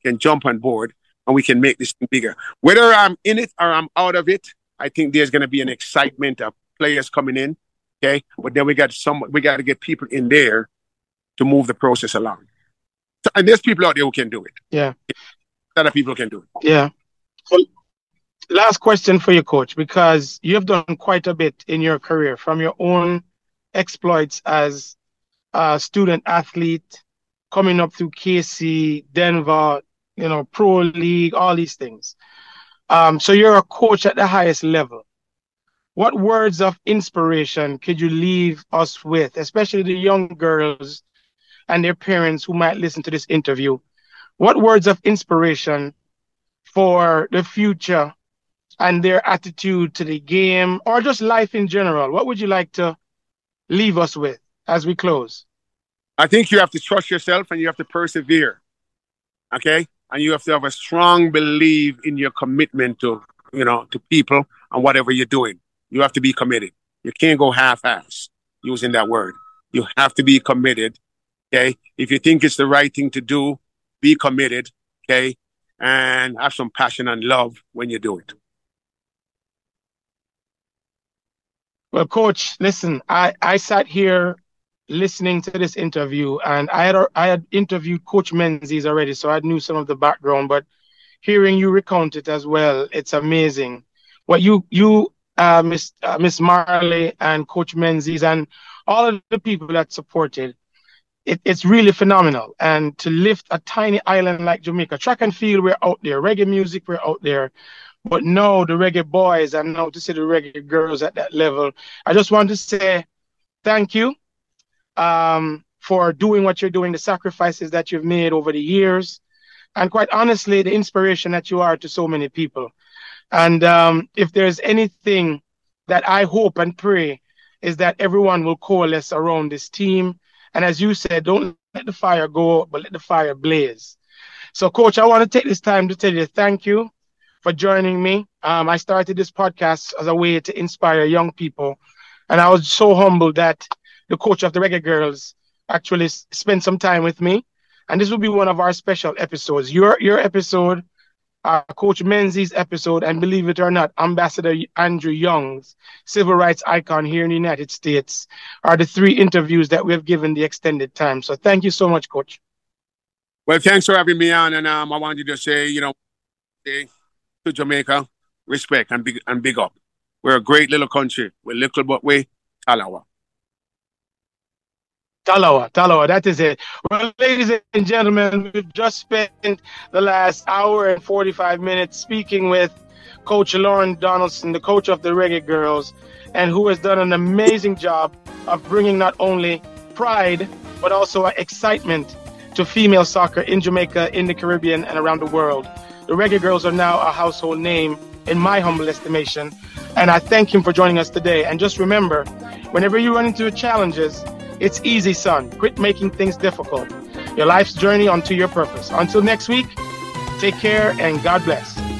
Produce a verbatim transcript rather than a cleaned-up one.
can jump on board and we can make this thing bigger. Whether I'm in it or I'm out of it, I think there's going to be an excitement of players coming in. Okay, but then we got some. We got to get people in there to move the process along. So, and there's people out there who can do it. Yeah, other people can do it. Yeah. So, last question for you, Coach, because you have done quite a bit in your career, from your own exploits as a student athlete, coming up through K C, Denver, you know, Pro League, all these things. Um, so you're a coach at the highest level. What words of inspiration could you leave us with, especially the young girls and their parents who might listen to this interview? What words of inspiration for the future and their attitude to the game, or just life in general? What would you like to leave us with as we close? I think you have to trust yourself and you have to persevere. Okay? And you have to have a strong belief in your commitment to, you know, to people and whatever you're doing. You have to be committed. You can't go half-ass using that word. You have to be committed. Okay? If you think it's the right thing to do, be committed. Okay? And have some passion and love when you do it. Well, Coach, listen, I, I sat here listening to this interview, and I had I had interviewed Coach Menzies already, so I knew some of the background, but hearing you recount it as well, it's amazing. What you, you uh, Miss uh, Miss Marley and Coach Menzies and all of the people that supported, it, it's really phenomenal. And to lift a tiny island like Jamaica, track and field, we're out there, reggae music, we're out there. But now the reggae boys, and now to see the reggae girls at that level, I just want to say thank you um, for doing what you're doing, the sacrifices that you've made over the years, and quite honestly, the inspiration that you are to so many people. And um, if there's anything that I hope and pray is that everyone will coalesce around this team. And as you said, don't let the fire go, but let the fire blaze. So, Coach, I want to take this time to tell you thank you for joining me. Um, I started this podcast as a way to inspire young people. And I was so humbled that the coach of the Reggae Girls actually s- spent some time with me. And this will be one of our special episodes. Your your episode, uh, Coach Menzies' episode, and believe it or not, Ambassador Andrew Young's civil rights icon here in the United States, are the three interviews that we have given the extended time. So thank you so much, Coach. Well, thanks for having me on. And um, I wanted to say, you know, say to Jamaica, respect and big and big up. We're a great little country. We're little but we Talawa. Talawa, Talawa, that is it. Well, ladies and gentlemen, we've just spent the last hour and forty-five minutes speaking with Coach Lauren Donaldson, the coach of the Reggae Girls, and who has done an amazing job of bringing not only pride, but also excitement to female soccer in Jamaica, in the Caribbean, and around the world. The Reggae Girls are now a household name, in my humble estimation, and I thank him for joining us today. And just remember, whenever you run into challenges, it's easy, son. Quit making things difficult. Your life's journey onto your purpose. Until next week, take care and God bless.